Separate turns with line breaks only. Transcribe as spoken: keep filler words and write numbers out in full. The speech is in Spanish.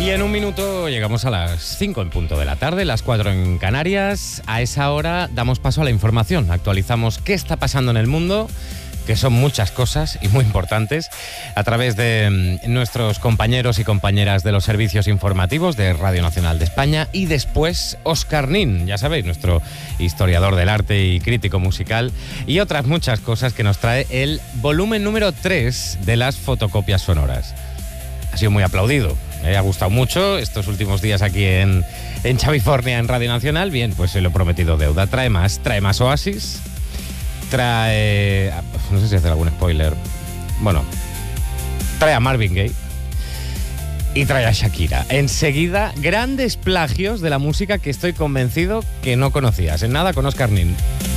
Y en un minuto llegamos a las cinco en punto de la tarde, las cuatro en Canarias. A esa hora damos paso a la información. Actualizamos qué está pasando en el mundo, que son muchas cosas y muy importantes, a través de nuestros compañeros y compañeras de los servicios informativos de Radio Nacional de España. Y después Óscar Nin, ya sabéis, nuestro historiador del arte y crítico musical, y otras muchas cosas que nos trae el volumen número tres de las fotocopias sonoras. Ha sido muy aplaudido, me ha gustado mucho estos últimos días aquí en, en Chavifornia, en Radio Nacional. Bien, pues se lo he prometido deuda. Trae más, trae más Oasis, trae... no sé si hacer algún spoiler. Bueno, trae a Marvin Gaye y trae a Shakira. Enseguida, grandes plagios de la música que estoy convencido que no conocías. En nada, con Óscar Nin.